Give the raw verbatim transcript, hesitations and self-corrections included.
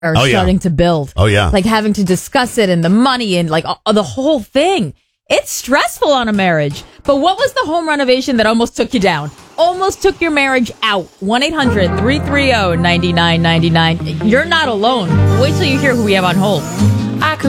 are Oh, yeah. starting to build. Oh, yeah. Like having to discuss it and the money and like uh, the whole thing. It's stressful on a marriage. But what was the home renovation that almost took you down? Almost took your marriage out. one eight hundred three three zero nine nine nine nine. You're not alone. Wait till you hear who we have on hold.